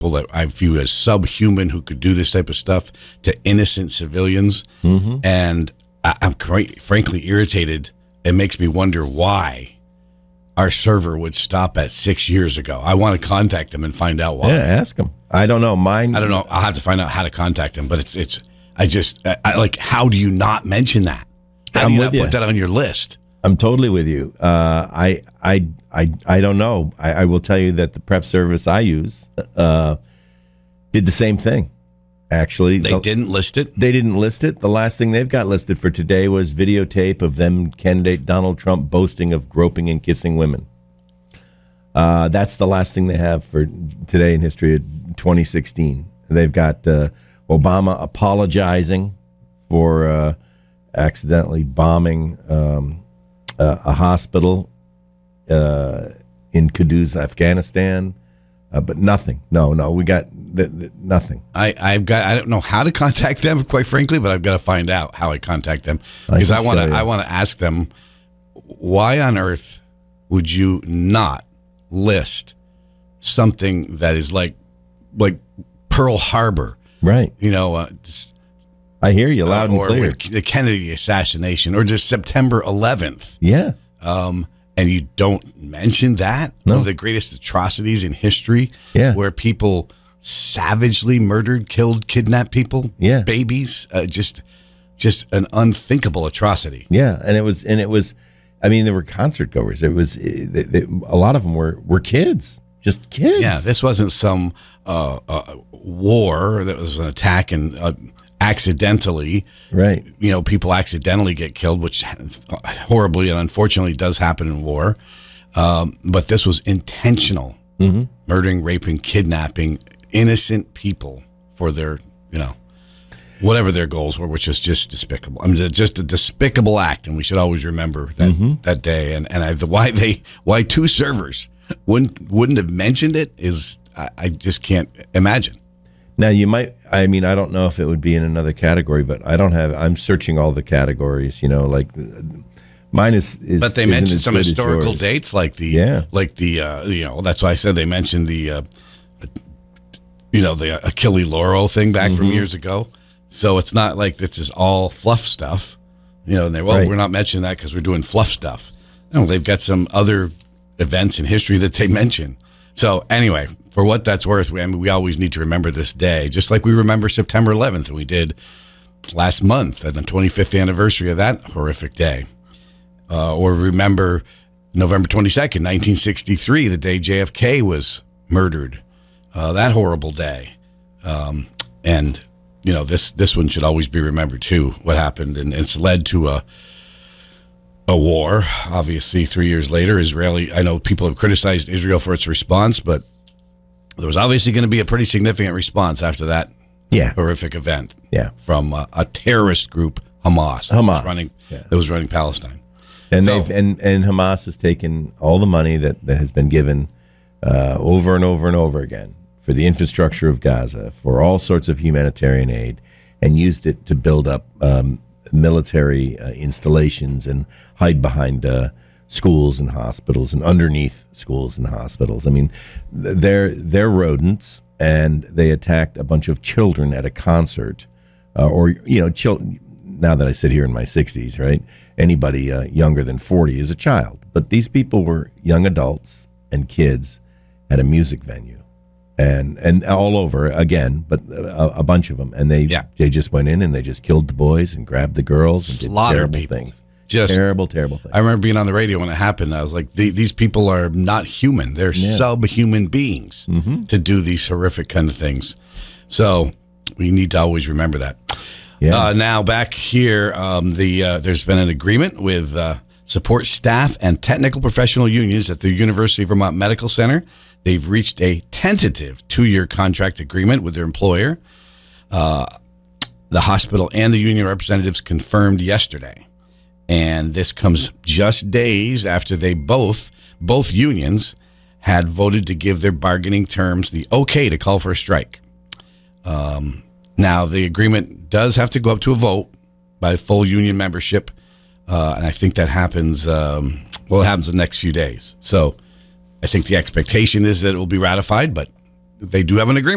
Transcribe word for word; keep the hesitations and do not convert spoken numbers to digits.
people that I view as subhuman who could do this type of stuff to innocent civilians. Mm-hmm. And I, I'm quite frankly irritated. It makes me wonder why our server would stop at six years ago. I want to contact them and find out why. Yeah, ask them. I don't know. Mine. I don't know. I'll have to find out how to contact them. But it's it's. I just I, I, like. How do you not mention that? How I'm do you with not you. put that on your list? I'm totally with you. Uh, I, I, I, I don't know. I, I will tell you that the prep service I use uh, did the same thing. Actually, They the, didn't list it. They didn't list it. The last thing they've got listed for today was videotape of them candidate Donald Trump boasting of groping and kissing women. Uh, that's the last thing they have for today in history of twenty sixteen. They've got uh, Obama apologizing for uh, accidentally bombing um, uh, a hospital uh, in Kunduz, Afghanistan. Uh, but nothing. No, no, we got th- th- nothing. I, I've got. I don't know how to contact them, quite frankly, but I've got to find out how I contact them because I, I want to. I want to ask them why on earth would you not list something that is like like Pearl Harbor, right? You know, uh, just, I hear you loud uh, and or clear. With the Kennedy assassination, or just September eleventh. Yeah. Um, and you don't mention that? No. One of the greatest atrocities in history, yeah. where people savagely murdered, killed, kidnapped people, yeah. babies, uh, just just an unthinkable atrocity. Yeah, and it was, and it was, I mean, there were concert goers. It was, it, it, a lot of them were, were kids, just kids. Yeah, this wasn't some uh, uh, war that was an attack and uh, accidentally, right? You know, people accidentally get killed, which horribly and unfortunately does happen in war. Um, but this was intentional, mm-hmm. murdering, raping, kidnapping innocent people for their, you know, whatever their goals were, which is just despicable. I mean, just a despicable act, and we should always remember that mm-hmm. that day. And and I, the, why they why two servers wouldn't wouldn't have mentioned it is I, I just can't imagine. Now you might. I mean, I don't know if it would be in another category, but I don't have. I'm searching all the categories. You know, like mine is. is but they mentioned some historical dates, like the yeah. like the uh, you know. That's why I said they mentioned the uh, you know the Achille Lauro thing back mm-hmm. from years ago. So it's not like this is all fluff stuff, you know. And they well, right. we're not mentioning that because we're doing fluff stuff. No, they've got some other events in history that they mention. So anyway, for what that's worth, we, I mean, we always need to remember this day, just like we remember September eleventh, and we did last month at the twenty-fifth anniversary of that horrific day. Uh, or remember November twenty-second, nineteen sixty-three, the day J F K was murdered, uh, that horrible day. Um, and, you know, this, this one should always be remembered, too, what happened. And it's led to a a war, obviously, three years later. Israeli, I know people have criticized Israel for its response, but there was obviously going to be a pretty significant response after that yeah. horrific event yeah. from uh, a terrorist group, Hamas, Hamas. That was running, yeah. that was running Palestine. And so, they've and, and Hamas has taken all the money that, that has been given uh, over and over and over again for the infrastructure of Gaza, for all sorts of humanitarian aid, and used it to build up um, military uh, installations and hide behind uh, schools and hospitals and underneath schools and hospitals. I mean, they're they're rodents, and they attacked a bunch of children at a concert, uh, or you know, children. Now that I sit here in my sixties, right? Anybody uh, younger than forty is a child. But these people were young adults and kids at a music venue, and and all over again, but a, a bunch of them. And they yeah. they just went in and they just killed the boys and grabbed the girls and Slaughter did terrible people. things. Just terrible, terrible things. I remember being on the radio when it happened. I was like, these people are not human. They're yeah. subhuman beings mm-hmm. to do these horrific kind of things. So we need to always remember that. Yeah. Uh, now back here, um, the uh, there's been an agreement with uh, support staff and technical professional unions at the University of Vermont Medical Center. They've reached a tentative two-year contract agreement with their employer. Uh, the hospital and the union representatives confirmed yesterday. And this comes just days after they both, both unions, had voted to give their bargaining terms the okay to call for a strike. Um, now, the agreement does have to go up to a vote by full union membership. Uh, and I think that happens, um, well, it happens the next few days. So I think the expectation is that it will be ratified, but they do have an agreement.